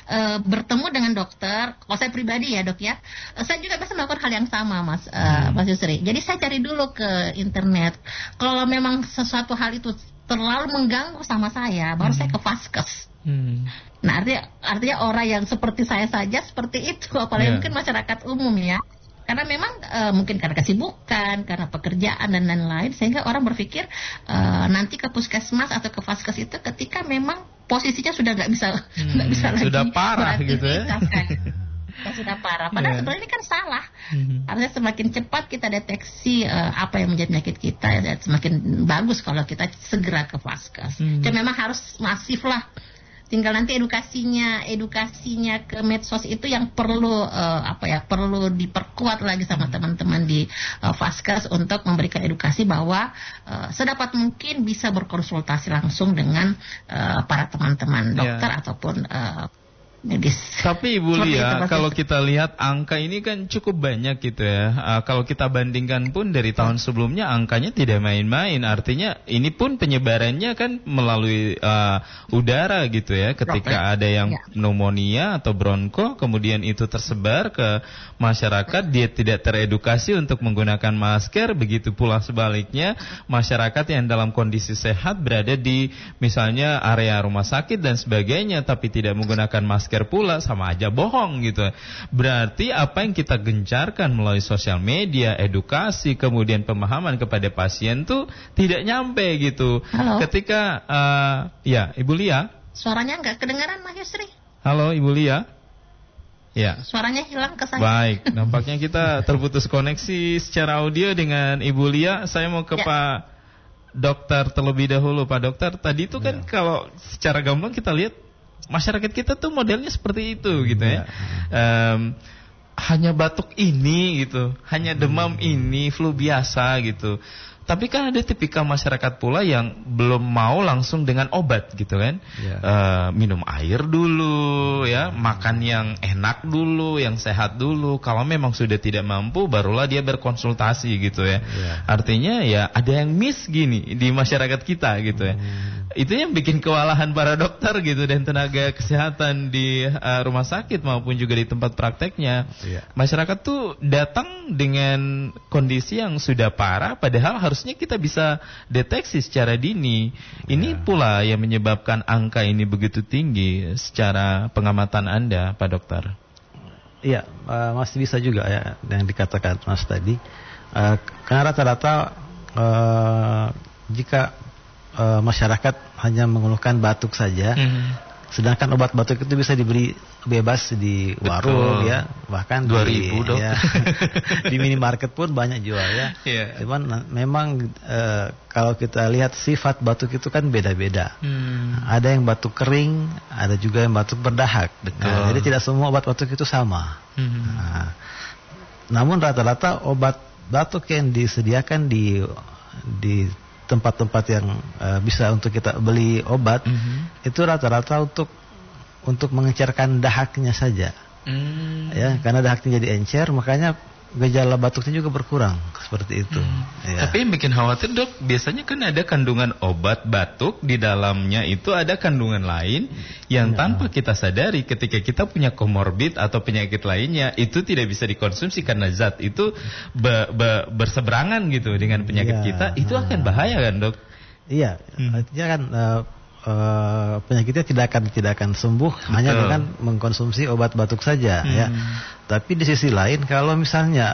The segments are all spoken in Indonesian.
bertemu dengan dokter, kalau saya pribadi ya dok ya, saya juga biasa melakukan hal yang sama Mas Yusri. Jadi saya cari dulu ke internet. Kalau memang sesuatu hal itu terlalu mengganggu sama saya, baru saya ke Vaskes. Nah artinya orang yang seperti saya saja seperti itu, apalagi mungkin masyarakat umum ya. Karena memang mungkin karena kesibukan, karena pekerjaan dan lain-lain, sehingga orang berpikir nanti ke puskesmas atau ke Vaskes itu ketika memang posisinya sudah nggak bisa lagi sudah parah gitu ya. Sudah parah. Padahal sebenarnya ini kan salah. Artinya semakin cepat kita deteksi apa yang menjadi penyakit kita, ya, semakin bagus kalau kita segera ke Vaskes. Jadi memang harus masif lah. Tinggal nanti edukasinya ke medsos itu yang perlu perlu diperkuat lagi sama teman-teman di Vaskes untuk memberikan edukasi bahwa sedapat mungkin bisa berkonsultasi langsung dengan para teman-teman dokter ataupun medis. Tapi Ibu Lia, kalau kita lihat angka ini kan cukup banyak gitu ya. Kalau kita bandingkan pun dari tahun sebelumnya angkanya tidak main-main. Artinya ini pun penyebarannya kan melalui udara gitu ya. Ketika ada yang pneumonia atau bronko, kemudian itu tersebar ke masyarakat, dia tidak teredukasi untuk menggunakan masker. Begitu pula sebaliknya, masyarakat yang dalam kondisi sehat berada di misalnya area rumah sakit dan sebagainya, tapi tidak menggunakan masker pula, sama aja bohong gitu. Berarti apa yang kita gencarkan melalui sosial media, edukasi, kemudian pemahaman kepada pasien tuh tidak nyampe gitu. Halo. Ketika ya Ibu Lia, suaranya nggak kedengaran Mas Yusri. Halo Ibu Lia. Ya. Suaranya hilang ke saya. Baik, nampaknya kita terputus koneksi secara audio dengan Ibu Lia. Saya mau ke Pak Dokter terlebih dahulu. Pak Dokter, tadi itu kan kalau secara gamblang kita lihat masyarakat kita tuh modelnya seperti itu gitu ya. Hanya batuk ini gitu, hanya demam ini, flu biasa gitu. Tapi kan ada tipikal masyarakat pula yang belum mau langsung dengan obat gitu kan. Minum air dulu ya, makan yang enak dulu, yang sehat dulu. Kalau memang sudah tidak mampu, barulah dia berkonsultasi gitu ya. Artinya ya ada yang miss gini di masyarakat kita gitu ya. Itu yang bikin kewalahan para dokter gitu dan tenaga kesehatan di rumah sakit maupun juga di tempat prakteknya. Masyarakat tuh datang dengan kondisi yang sudah parah, padahal harusnya kita bisa deteksi secara dini. Ini pula yang menyebabkan angka ini begitu tinggi secara pengamatan Anda, Pak Dokter. Iya, masih bisa juga ya yang dikatakan Mas tadi. Karena rata-rata jika masyarakat hanya mengeluhkan batuk saja, sedangkan obat batuk itu bisa dibeli bebas di warung ya, bahkan 2000 dok. Ya, di minimarket pun banyak jual ya. Cuman memang kalau kita lihat sifat batuk itu kan beda-beda. Ada yang batuk kering, ada juga yang batuk berdahak. Jadi tidak semua obat batuk itu sama. Namun rata-rata obat batuk yang disediakan di tempat-tempat yang bisa untuk kita beli obat, itu rata-rata untuk mengencerkan dahaknya saja. Ya, karena dahaknya jadi encer, makanya gejala batuknya juga berkurang seperti itu. Tapi yang bikin khawatir dok, biasanya kan ada kandungan obat batuk, di dalamnya itu ada kandungan lain yang tanpa kita sadari ketika kita punya komorbid atau penyakit lainnya, itu tidak bisa dikonsumsi karena zat itu berseberangan gitu dengan penyakit kita. Itu akan bahaya kan dok? Iya, artinya kan penyakitnya tidak akan sembuh hanya dengan mengkonsumsi obat batuk saja ya. Tapi di sisi lain kalau misalnya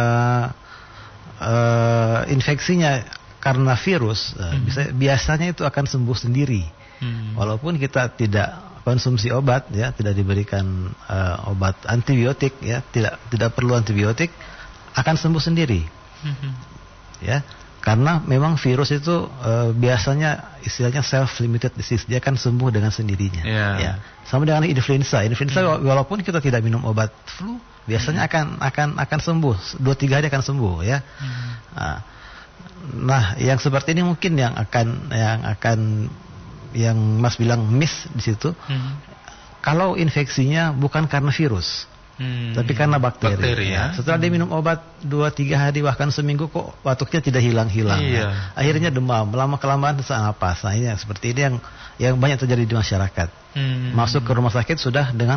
infeksinya karena virus, biasanya itu akan sembuh sendiri. Walaupun kita tidak konsumsi obat ya, tidak diberikan obat antibiotik ya, tidak perlu antibiotik, akan sembuh sendiri. Ya. Karena memang virus itu biasanya istilahnya self-limited disease, dia akan sembuh dengan sendirinya. Ya. Sama dengan influenza. Walaupun kita tidak minum obat flu, biasanya akan sembuh, 2-3 hari akan sembuh ya. Nah, yang seperti ini mungkin yang Mas bilang miss di situ. Kalau infeksinya bukan karena virus, tapi karena bakteri ya. Setelah dia minum obat 2-3 hari bahkan seminggu kok batuknya tidak hilang-hilang. Akhirnya demam, lama-kelamaan sesak napas. Nah, ini seperti ini yang banyak terjadi di masyarakat. Masuk ke rumah sakit sudah dengan